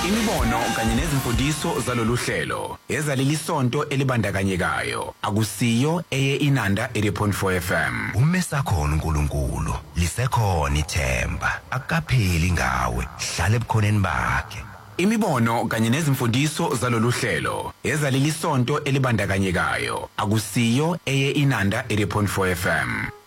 Imibono kanye nezimfundiso zalolu hlelo ezaleli sonto elibandakanyekayo akusiyo eye Inanda 80.4 FM. Umesakhona uNkulunkulu lisekhona ithemba akapheli ngawe hlale ebukhoneni bakhe. Imibono kanye nezimfundiso zalolu hlelo ezaleli sonto elibandakanyekayo akusiyo eye Inanda 80.4 FM.